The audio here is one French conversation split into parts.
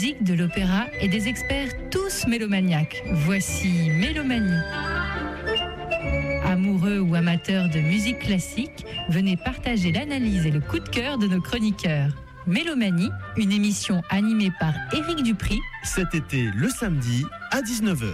musique, de l'opéra et des experts tous mélomaniaques. Voici Mélomanie. Amoureux ou amateurs de musique classique, venez partager l'analyse et le coup de cœur de nos chroniqueurs. Mélomanie, une émission animée par Éric Dupri. Cet été, le samedi, à 19h.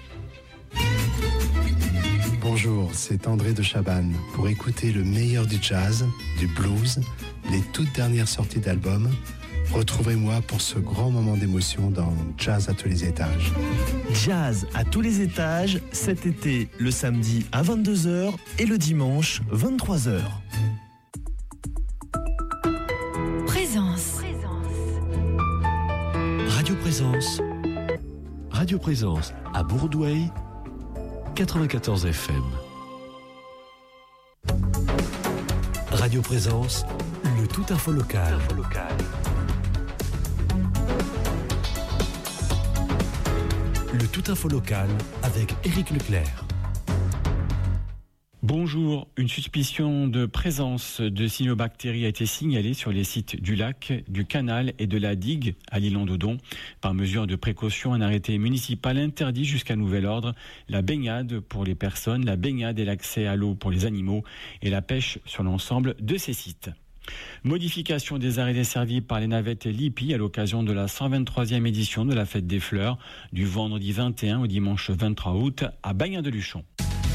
Bonjour, c'est André de Chabannes. Pour écouter le meilleur du jazz, du blues, les toutes dernières sorties d'albums, retrouvez-moi pour ce grand moment d'émotion dans Jazz à tous les étages. Jazz à tous les étages, cet été, le samedi à 22h et le dimanche, 23h. Présence. Radio Présence. Radio Présence à Bourdoueil, 94 FM. Radio Présence, le tout info local. Le tout info local avec Éric Leclerc. Bonjour, une suspicion de présence de cyanobactéries a été signalée sur les sites du lac, du canal et de la digue à l'Île-en-Dodon. Par mesure de précaution, un arrêté municipal interdit jusqu'à nouvel ordre la baignade pour les personnes, la baignade et l'accès à l'eau pour les animaux et la pêche sur l'ensemble de ces sites. Modification des arrêts desservis par les navettes Lipi à l'occasion de la 123e édition de la Fête des Fleurs du vendredi 21 au dimanche 23 août à Bagnin-de-Luchon.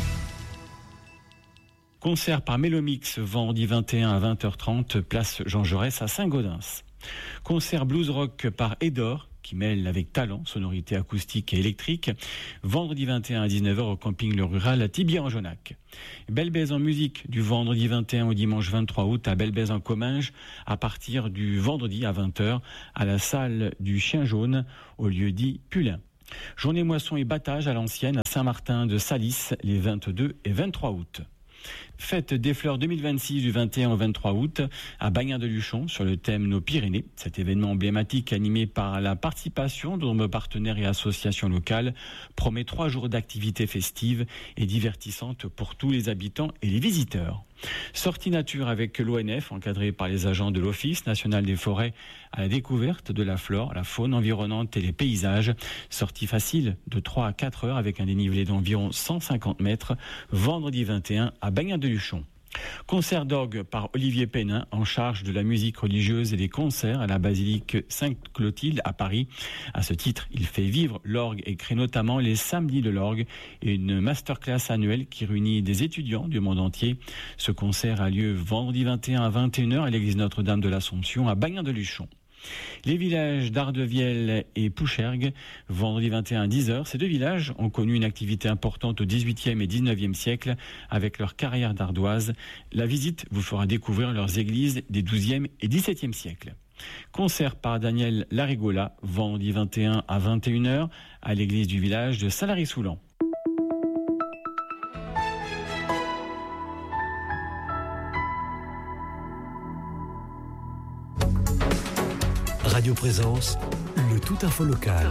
Concert par Mélomix vendredi 21 à 20h30 place Jean Jaurès à Saint-Gaudens. Concert blues rock par Edor qui mêle avec talent, sonorité acoustique et électrique, vendredi 21 à 19h au camping Le Rural à Thibier-en-Jonac. Belle Baise en musique du vendredi 21 au dimanche 23 août à Belle Baise en Comminges à partir du vendredi à 20h à la salle du Chien Jaune au lieu dit Pulin. Journée moisson et battage à l'ancienne à Saint-Martin de Salis les 22 et 23 août. Fête des fleurs 2026 du 21 au 23 août à Bagnin-de-Luchon sur le thème Nos Pyrénées. Cet événement emblématique animé par la participation de nombreux partenaires et associations locales promet 3 jours d'activités festives et divertissantes pour tous les habitants et les visiteurs. Sortie nature avec l'ONF encadrée par les agents de l'Office national des forêts à la découverte de la flore, la faune environnante et les paysages. Sortie facile de 3 à 4 heures avec un dénivelé d'environ 150 mètres vendredi 21 à Bagnin-de-Luchon. Concert d'orgue par Olivier Pénin en charge de la musique religieuse et des concerts à la basilique Sainte-Clotilde à Paris. À ce titre, il fait vivre l'orgue et crée notamment les samedis de l'orgue et une masterclass annuelle qui réunit des étudiants du monde entier. Ce concert a lieu vendredi 21 à 21h à l'église Notre-Dame de l'Assomption à Bagnin-de-Luchon. Les villages d'Ardevielle et Pouchergue, vendredi 21 à 10h, ces deux villages ont connu une activité importante au XVIIIe et XIXe siècle avec leur carrière d'ardoise. La visite vous fera découvrir leurs églises des XIIe et XVIIe siècles. Concert par Daniel Larigola, vendredi 21 à 21h à l'église du village de Salary-Soulan. Radio Présence, le tout info local.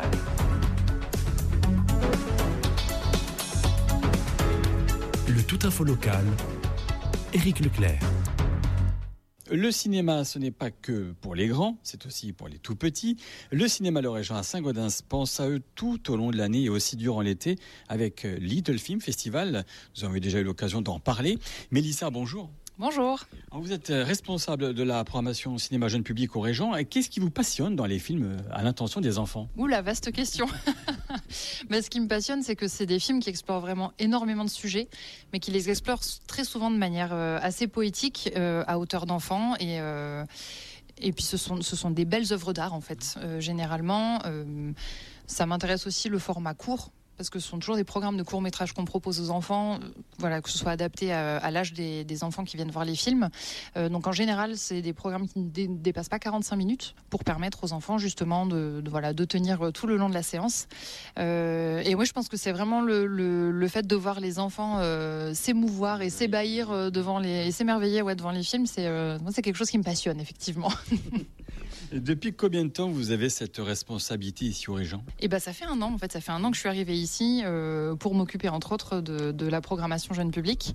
Le tout info local, Éric Leclerc. Le cinéma, ce n'est pas que pour les grands, c'est aussi pour les tout petits. Le cinéma Le Régent à Saint-Gaudens pense à eux tout au long de l'année et aussi durant l'été avec Little Film Festival. Nous avons déjà eu l'occasion d'en parler. Mélissa, bonjour. Bonjour. Alors vous êtes responsable de la programmation cinéma jeune public au Régent. Qu'est-ce qui vous passionne dans les films à l'intention des enfants ? Ouh, la vaste question. Mais ce qui me passionne, c'est que c'est des films qui explorent vraiment énormément de sujets, mais qui les explorent très souvent de manière assez poétique, à hauteur d'enfant. Et puis ce sont des belles œuvres d'art en fait, généralement. Ça m'intéresse aussi le format court, parce que ce sont toujours des programmes de court-métrage qu'on propose aux enfants, voilà, que ce soit adapté à l'âge des enfants qui viennent voir les films. Donc en général, c'est des programmes qui ne dépassent pas 45 minutes pour permettre aux enfants justement de tenir tout le long de la séance. Et moi, je pense que c'est vraiment le fait de voir les enfants s'émouvoir et s'ébahir et s'émerveiller devant les films, c'est quelque chose qui me passionne effectivement. Et depuis combien de temps vous avez cette responsabilité ici au Régent ? Ça fait 1 an, en fait. Ça fait 1 an que je suis arrivée ici pour m'occuper, entre autres, de la programmation jeune public.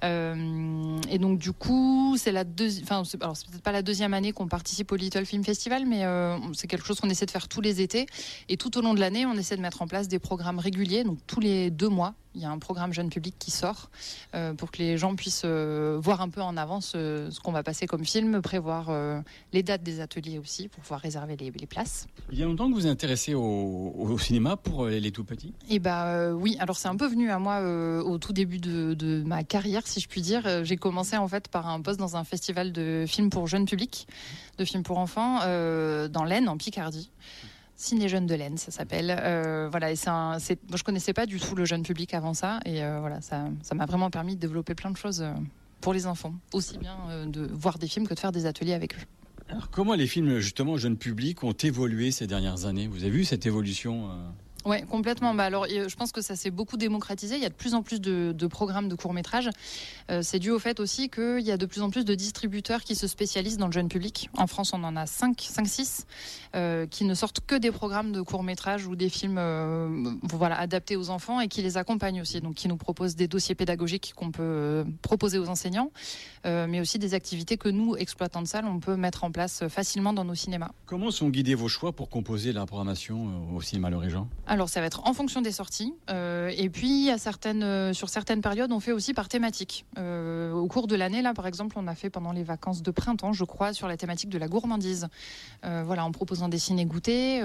Et donc, du coup, c'est peut-être pas la deuxième année qu'on participe au Little Film Festival, mais c'est quelque chose qu'on essaie de faire tous les étés. Et tout au long de l'année, on essaie de mettre en place des programmes réguliers. Donc, tous les 2 mois, il y a un programme jeune public qui sort pour que les gens puissent voir un peu en avance ce qu'on va passer comme film, prévoir les dates des ateliers aussi pour pouvoir réserver les places. Il y a longtemps que vous vous intéressez au cinéma pour les tout petits ? Oui, alors c'est un peu venu à moi au tout début de ma carrière, si je puis dire. J'ai commencé en fait par un poste dans un festival de films pour jeunes publics, de films pour enfants, dans l'Aisne, en Picardie. Ciné Jeunes de l'Aisne, ça s'appelle. Et moi, je connaissais pas du tout le jeune public avant ça, et ça m'a vraiment permis de développer plein de choses pour les enfants, aussi bien de voir des films que de faire des ateliers avec eux. Alors, comment les films justement jeunes publics ont évolué ces dernières années ? Vous avez vu cette évolution Oui, complètement. Je pense que ça s'est beaucoup démocratisé. Il y a de plus en plus de programmes de courts-métrages. C'est dû au fait aussi qu'il y a de plus en plus de distributeurs qui se spécialisent dans le jeune public. En France, on en a 5-6 qui ne sortent que des programmes de courts-métrages ou des films adaptés aux enfants et qui les accompagnent aussi. Donc, qui nous proposent des dossiers pédagogiques qu'on peut proposer aux enseignants, mais aussi des activités que nous, exploitants de salles, on peut mettre en place facilement dans nos cinémas. Comment sont guidés vos choix pour composer la programmation au cinéma Le Régent ? Alors, ça va être en fonction des sorties. Et puis, sur certaines périodes, on fait aussi par thématique. Au cours de l'année, là, par exemple, on a fait pendant les vacances de printemps, je crois, sur la thématique de la gourmandise. En proposant des ciné-goûters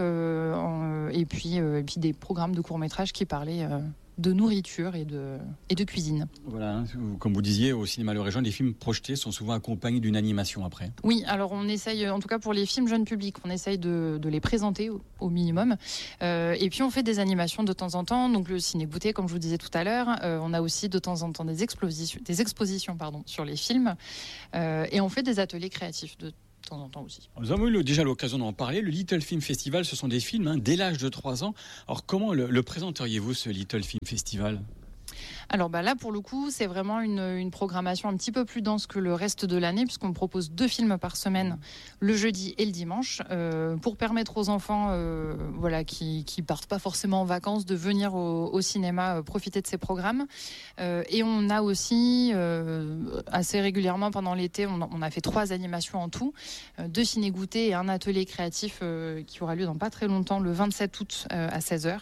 et puis des programmes de courts-métrages qui parlaient de nourriture et de cuisine. Voilà, comme vous disiez, au cinéma Le Régent, les films projetés sont souvent accompagnés d'une animation après. Oui, alors on essaye, en tout cas pour les films jeunes publics, on essaye de les présenter au minimum. Et puis on fait des animations de temps en temps, donc le ciné-goûter, comme je vous disais tout à l'heure. On a aussi de temps en temps des expositions sur les films. Et on fait des ateliers créatifs de temps en temps aussi. Nous avons eu déjà l'occasion d'en parler. Le Little Film Festival, ce sont des films dès l'âge de 3 ans. Alors comment le présenteriez-vous, ce Little Film Festival ? Alors là, pour le coup, c'est vraiment une programmation un petit peu plus dense que le reste de l'année, puisqu'on propose 2 films par semaine, le jeudi et le dimanche, pour permettre aux enfants qui partent pas forcément en vacances de venir au cinéma profiter de ces programmes. Et on a aussi, assez régulièrement pendant l'été, on a fait 3 animations en tout, 2 ciné-goûtés et un atelier créatif qui aura lieu dans pas très longtemps, le 27 août à 16h.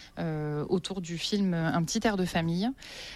Autour du film Un petit air de famille.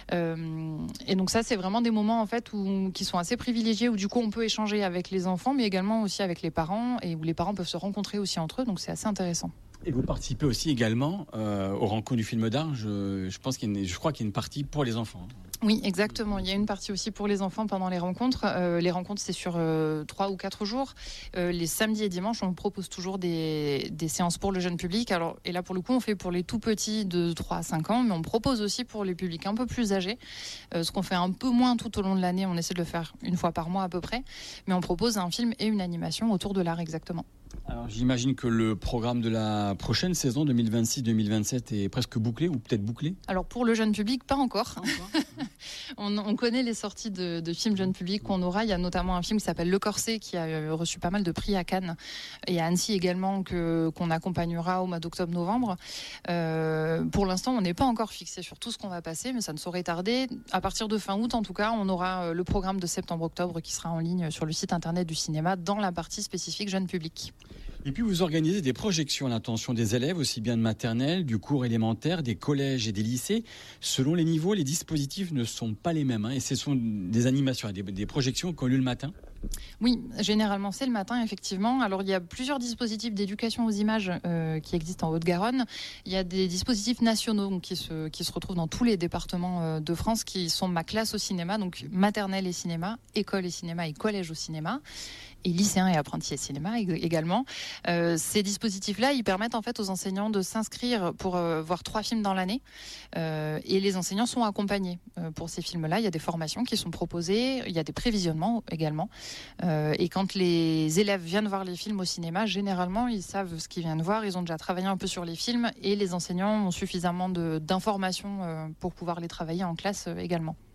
Et donc ça, c'est vraiment des moments en fait qui sont assez privilégiés, où du coup on peut échanger avec les enfants, mais également aussi avec les parents, et où les parents peuvent se rencontrer aussi entre eux, donc c'est assez intéressant. Et vous participez aussi également aux rencontres du film d'art. Je crois qu'il y a une partie pour les enfants. Oui, exactement. Il y a une partie aussi pour les enfants pendant les rencontres. Les rencontres, c'est sur 3 ou 4 jours. Les samedis et dimanches, on propose toujours des séances pour le jeune public. Alors, et là, pour le coup, on fait pour les tout petits de 3 à 5 ans, mais on propose aussi pour les publics un peu plus âgés. Ce qu'on fait un peu moins tout au long de l'année. On essaie de le faire 1 fois par mois à peu près. Mais on propose un film et une animation autour de l'art, exactement. Alors, j'imagine que le programme de la prochaine saison 2026-2027 est presque bouclé, ou peut-être bouclé ? Alors, pour le jeune public, pas encore. On connaît les sorties de films jeunes publics qu'on aura. Il y a notamment un film qui s'appelle Le Corset, qui a reçu pas mal de prix à Cannes et à Annecy également, qu'on accompagnera au mois d'octobre-novembre. Pour l'instant, on n'est pas encore fixé sur tout ce qu'on va passer, mais ça ne saurait tarder. À partir de fin août, en tout cas, on aura le programme de septembre-octobre qui sera en ligne sur le site internet du cinéma dans la partie spécifique jeune public. Et puis vous organisez des projections à l'intention des élèves, aussi bien de maternelle, du cours élémentaire, des collèges et des lycées. Selon les niveaux, les dispositifs ne sont pas les mêmes. Et ce sont des animations, des projections qui ont lieu le matin. Oui, généralement c'est le matin, effectivement. Alors il y a plusieurs dispositifs d'éducation aux images qui existent en Haute-Garonne. Il y a des dispositifs nationaux donc, qui se retrouvent dans tous les départements de France, qui sont Ma classe au cinéma, donc maternelle et cinéma, école et cinéma et collège au cinéma, et lycéens et apprentis et cinéma également. Ces dispositifs-là, ils permettent en fait aux enseignants de s'inscrire pour voir 3 films dans l'année, et les enseignants sont accompagnés pour ces films-là. Il y a des formations qui sont proposées, il y a des prévisionnements également. Et quand les élèves viennent voir les films au cinéma, généralement, ils savent ce qu'ils viennent voir, ils ont déjà travaillé un peu sur les films, et les enseignants ont suffisamment d'informations pour pouvoir les travailler en classe également.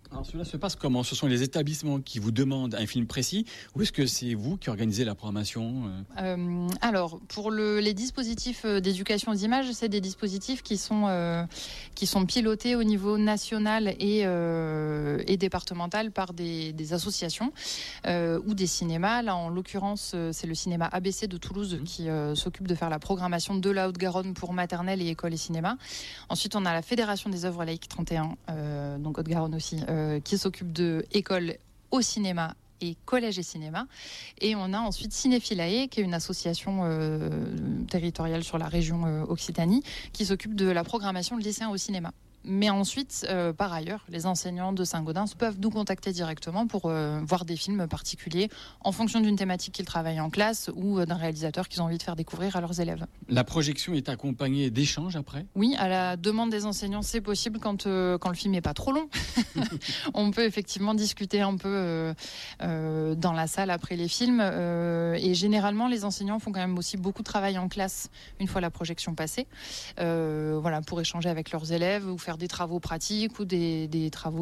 Alors cela se passe comment? Ce sont les établissements qui vous demandent un film précis ou est-ce que c'est vous qui organisez la programmation? Alors, pour les dispositifs d'éducation aux images, c'est des dispositifs qui sont pilotés au niveau national et départemental par des associations ou des cinémas. Là, en l'occurrence, c'est le cinéma ABC de Toulouse qui s'occupe de faire la programmation de la Haute-Garonne pour maternelle et école et cinéma. Ensuite, on a la Fédération des œuvres laïques 31, donc Haute-Garonne aussi, qui s'occupe de école au cinéma et collège et cinéma. Et on a ensuite Cinéphilae, qui est une association territoriale sur la région Occitanie, qui s'occupe de la programmation de lycéens au cinéma. Mais ensuite, par ailleurs, les enseignants de Saint-Gaudens peuvent nous contacter directement pour voir des films particuliers en fonction d'une thématique qu'ils travaillent en classe ou d'un réalisateur qu'ils ont envie de faire découvrir à leurs élèves. La projection est accompagnée d'échanges après? Oui, à la demande des enseignants, c'est possible quand le film n'est pas trop long. On peut effectivement discuter un peu dans la salle après les films. Et généralement, les enseignants font quand même aussi beaucoup de travail en classe une fois la projection passée. Voilà, pour échanger avec leurs élèves ou faire des travaux pratiques ou des travaux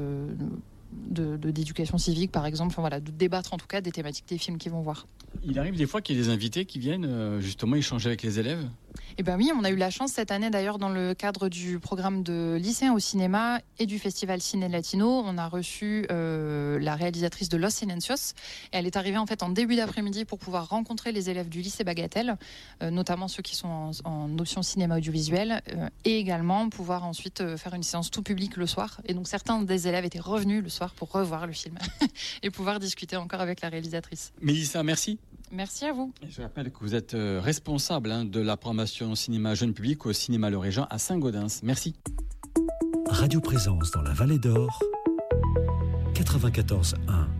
d'éducation civique, par exemple. Enfin, voilà, de débattre en tout cas des thématiques des films qu'ils vont voir. Il arrive des fois qu'il y ait des invités qui viennent justement échanger avec les élèves? Eh bien oui, on a eu la chance cette année d'ailleurs dans le cadre du programme de lycéens au cinéma et du festival Ciné Latino. On a reçu la réalisatrice de Los Silencios. Et elle est arrivée en fait en début d'après-midi pour pouvoir rencontrer les élèves du lycée Bagatelle, notamment ceux qui sont en option cinéma audiovisuel, et également pouvoir ensuite faire une séance tout public le soir. Et donc certains des élèves étaient revenus le soir pour revoir le film et pouvoir discuter encore avec la réalisatrice. Mélissa, merci. Merci à vous. Et je rappelle que vous êtes responsable de la programmation cinéma jeune public au cinéma Le Régent à Saint-Gaudens. Merci. Radio Présence dans la Vallée d'Or, 94.1.